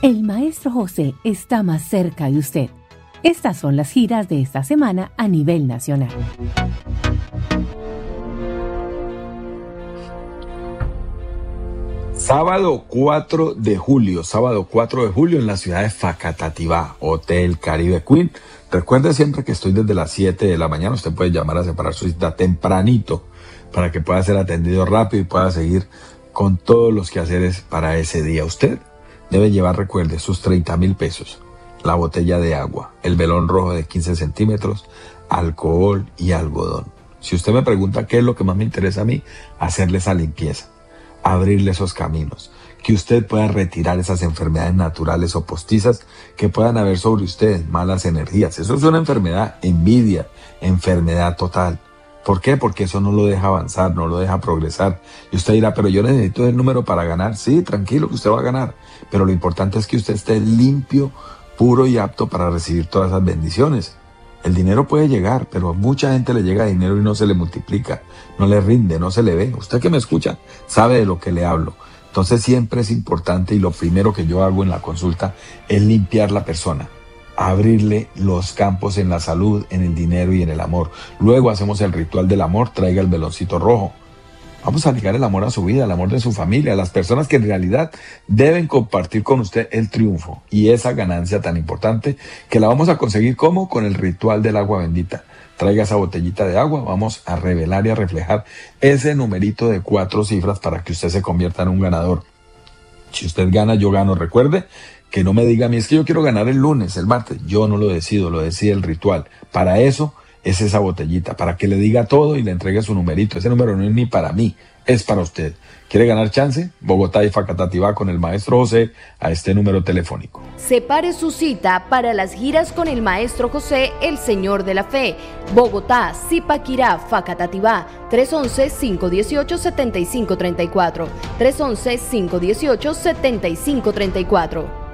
El maestro José está más cerca de usted. Estas son las giras de esta semana a nivel nacional. Sábado 4 de julio en la ciudad de Facatativá, Hotel Caribe Queen. Recuerde siempre que estoy desde las 7 de la mañana. Usted puede llamar a separar su cita tempranito para que pueda ser atendido rápido y pueda seguir con todos los quehaceres para ese día. Usted debe llevar, recuerde, sus 30,000 pesos, la botella de agua, el velón rojo de 15 centímetros, alcohol y algodón. Si usted me pregunta qué es lo que más me interesa a mí, hacerle esa limpieza, abrirle esos caminos, que usted pueda retirar esas enfermedades naturales o postizas que puedan haber sobre usted, malas energías. Eso es una enfermedad, envidia, enfermedad total. ¿Por qué? Porque eso no lo deja avanzar, no lo deja progresar. Y usted dirá, pero yo necesito el número para ganar. Sí, tranquilo, que usted va a ganar. Pero lo importante es que usted esté limpio, puro y apto para recibir todas esas bendiciones. El dinero puede llegar, pero a mucha gente le llega dinero y no se le multiplica, no le rinde, no se le ve. Usted que me escucha sabe de lo que le hablo. Entonces siempre es importante, y lo primero que yo hago en la consulta es limpiar la persona, abrirle los campos en la salud, en el dinero y en el amor. Luego hacemos el ritual del amor, traiga el veloncito rojo. Vamos a ligar el amor a su vida, el amor de su familia, a las personas que en realidad deben compartir con usted el triunfo y esa ganancia tan importante que la vamos a conseguir ¿cómo? Con el ritual del agua bendita. Traiga esa botellita de agua, vamos a revelar y a reflejar ese numerito de 4 cifras para que usted se convierta en un ganador. Si usted gana, yo gano. Recuerde que no me diga a mí, es que yo quiero ganar el lunes, el martes. Yo no lo decido, lo decide el ritual. Para eso es esa botellita, para que le diga todo y le entregue su numerito. Ese número no es ni para mí, es para usted. ¿Quiere ganar chance? Bogotá y Facatativá con el maestro José a este número telefónico. Separe su cita para las giras con el maestro José, el Señor de la Fe. Bogotá, Zipaquirá, Facatativá, 311-518-7534. 311-518-7534.